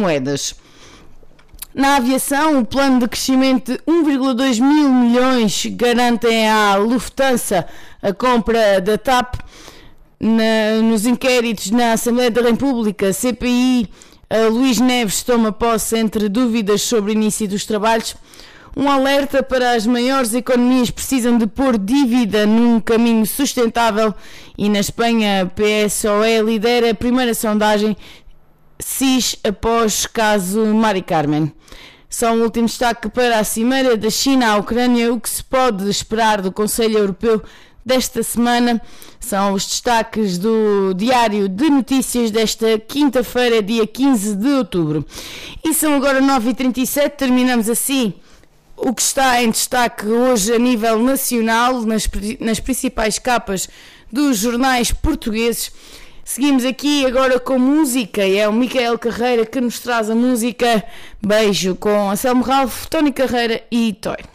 criptomoedas. Na aviação, o plano de crescimento de 1,2 mil milhões garantem à Lufthansa a compra da TAP. Nos inquéritos na Assembleia da República, CPI, Luís Neves toma posse entre dúvidas sobre o início dos trabalhos. Um alerta para as maiores economias precisam de pôr dívida num caminho sustentável. E na Espanha, PSOE lidera a primeira sondagem SIS após caso Mari Carmen. Só um último destaque para a cimeira da China à Ucrânia. O que se pode esperar do Conselho Europeu desta semana são os destaques do Diário de Notícias desta quinta-feira, dia 15 de outubro. E são agora 9h37, terminamos assim o que está em destaque hoje a nível nacional, nas principais capas dos jornais portugueses. Seguimos aqui agora com música e é o Micael Carreira que nos traz a música Beijo, com Anselmo Ralph, Tony Carreira e Toy.